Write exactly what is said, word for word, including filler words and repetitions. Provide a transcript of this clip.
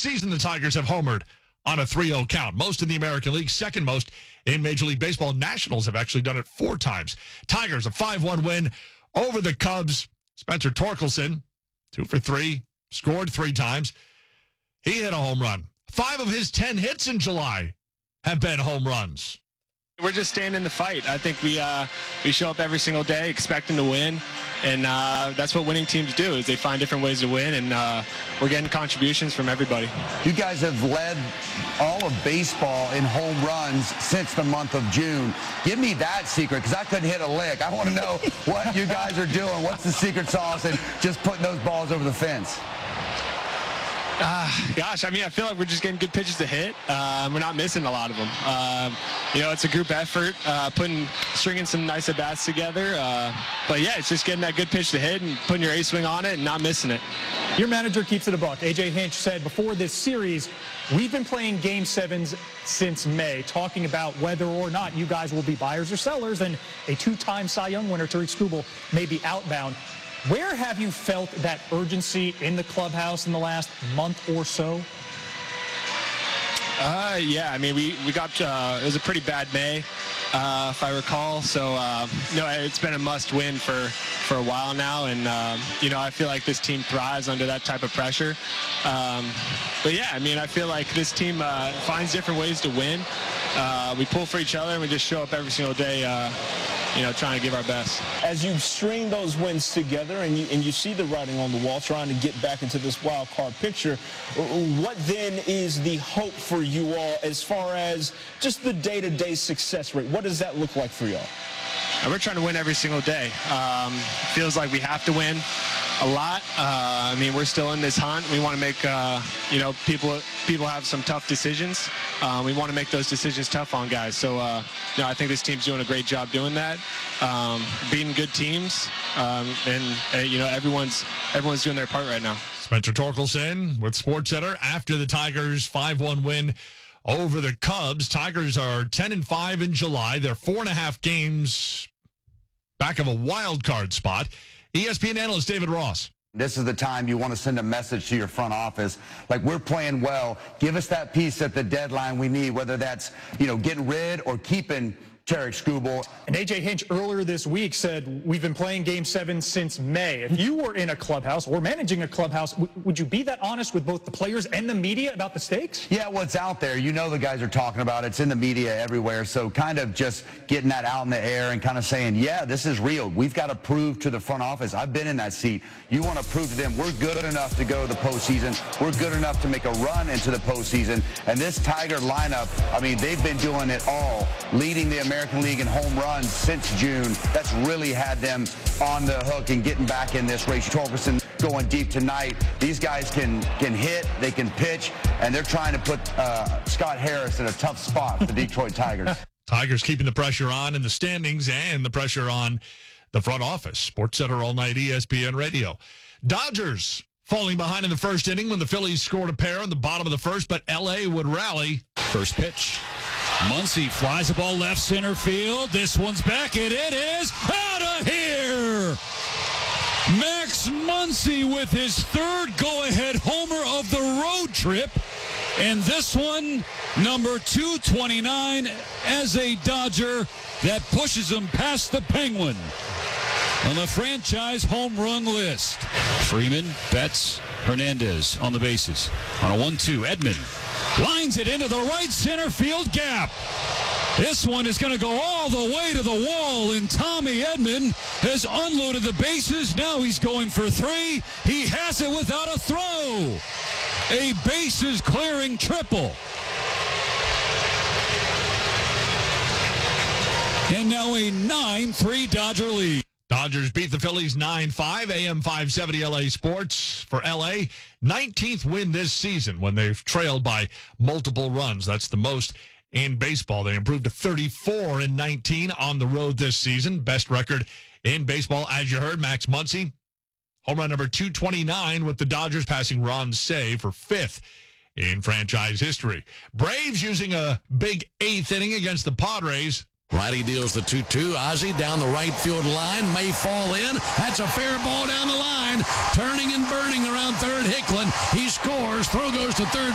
season the Tigers have homered on a three oh count. Most in the American League, second most in Major League Baseball. Nationals have actually done it four times. Tigers, a five one win over the Cubs. Spencer Torkelson, two for three, scored three times. He hit a home run. Five of his ten hits in July have been home runs. We're just staying in the fight. I think we uh, we show up every single day expecting to win, and uh, that's what winning teams do, is they find different ways to win, and uh, we're getting contributions from everybody. You guys have led all of baseball in home runs since the month of June. Give me that secret, because I couldn't hit a lick. I want to know what you guys are doing. What's the secret sauce and just putting those balls over the fence? Uh, gosh, I mean, I feel like we're just getting good pitches to hit. Uh, we're not missing a lot of them. Uh, you know, it's a group effort, uh, putting, stringing some nice at-bats together. Uh, but, yeah, it's just getting that good pitch to hit and putting your A-swing on it and not missing it. Your manager keeps it a buck. A J Hinch said before this series, we've been playing game sevens since May, talking about whether or not you guys will be buyers or sellers, and a two-time Cy Young winner, Tarik Skubal, may be outbound. Where have you felt that urgency in the clubhouse in the last month or so? Uh, yeah, I mean, we, we got, uh, it was a pretty bad May, uh, if I recall. So, uh, no, it's been a must win for, for a while now. And, um, you know, I feel like this team thrives under that type of pressure. Um, but, yeah, I mean, I feel like this team uh, finds different ways to win. Uh, we pull for each other, and we just show up every single day, uh, you know, trying to give our best. As you string those wins together and you, and you see the writing on the wall, trying to get back into this wild card picture, what then is the hope for you all as far as just the day-to-day success rate? What does that look like for y'all? And we're trying to win every single day. Um, feels like we have to win a lot. Uh, I mean, we're still in this hunt. We want to make, uh, you know, people people have some tough decisions. Uh, we want to make those decisions tough on guys. So, uh, you know, I think this team's doing a great job doing that, um, beating good teams, um, and uh, you know, everyone's everyone's doing their part right now. Spencer Torkelson with SportsCenter after the Tigers' five one win over the Cubs. Tigers are ten and five in July. They're four and a half games back of a wild card spot. E S P N analyst David Ross. This is the time you want to send a message to your front office. Like, we're playing well. Give us that piece at the deadline we need, whether that's, you know, getting rid or keeping Tarik Skubal. And A J Hinch earlier this week said we've been playing game seven since May. If you were in a clubhouse or managing a clubhouse, w would you be that honest with both the players and the media about the stakes? Yeah, well, it's out there. You know the guys are talking about it. It's in the media everywhere. So kind of just getting that out in the air and kind of saying, yeah, this is real. We've got to prove to the front office. I've been in that seat. You want to prove to them we're good enough to go to the postseason. We're good enough to make a run into the postseason. And this Tiger lineup, I mean, they've been doing it all, leading the American American League in home runs since June. That's really had them on the hook and getting back in this race. Torkelson going deep tonight. These guys can can hit, they can pitch, and they're trying to put uh, Scott Harris in a tough spot for the Detroit Tigers. Tigers keeping the pressure on in the standings and the pressure on the front office. SportsCenter all night, E S P N Radio. Dodgers falling behind in the first inning when the Phillies scored a pair in the bottom of the first, but L A would rally. First pitch. Muncy flies the ball left center field. This one's back, and it is out of here. Max Muncy with his third go-ahead homer of the road trip. And this one, number two twenty-nine as a Dodger, that pushes him past the Penguin on the franchise home run list. Freeman, Betts, Hernandez on the bases. On a one two, Edman lines it into the right center field gap. This one is going to go all the way to the wall, and Tommy Edman has unloaded the bases. Now he's going for three. He has it without a throw. A bases clearing triple. And now a nine three Dodger lead. Dodgers beat the Phillies nine five. A M five seventy L A Sports for L A. nineteenth win this season when they've trailed by multiple runs. That's the most in baseball. They improved to thirty-four and nineteen on the road this season. Best record in baseball, as you heard. Max Muncy, home run number two twenty-nine with the Dodgers, passing Ron Cey for fifth in franchise history. Braves using a big eighth inning against the Padres. Righty deals the two two. Ozzie down the right field line. May fall in. That's a fair ball down the line. Turning and burning around third. Hicklin. He scores. Throw goes to third.